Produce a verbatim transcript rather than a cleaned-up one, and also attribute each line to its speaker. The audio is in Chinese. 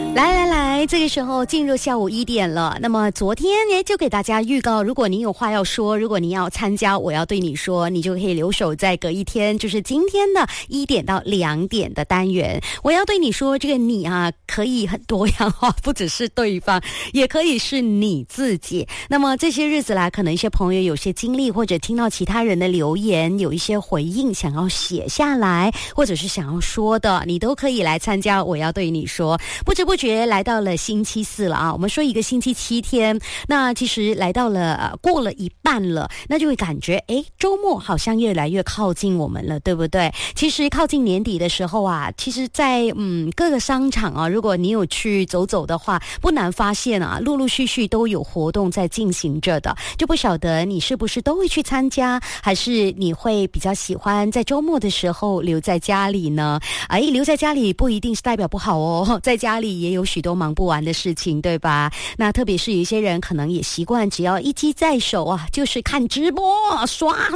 Speaker 1: 来来来，这个时候进入下午一点了。那么昨天也就给大家预告，如果你有话要说，如果你要参加我要对你说，你就可以留守在隔一天，就是今天的一点到两点的单元。我要对你说，这个你啊可以很多样化，不只是对方，也可以是你自己。那么这些日子来，可能一些朋友有些经历，或者听到其他人的留言，有一些回应想要写下来，或者是想要说的，你都可以来参加我要对你说。不知不觉来到了星期四了啊，我们说一个星期七天，那其实来到了、呃、过了一半了，那就会感觉诶周末好像越来越靠近我们了，对不对？其实靠近年底的时候啊，其实在嗯各个商场啊，如果你有去走走的话，不难发现啊，陆陆续续都有活动在进行着的，就不晓得你是不是都会去参加，还是你会比较喜欢在周末的时候留在家里呢？哎，留在家里不一定是代表不好哦，在家里也有许多忙不完的事情，对吧？那特别是有一些人可能也习惯只要一机在手啊，就是看直播刷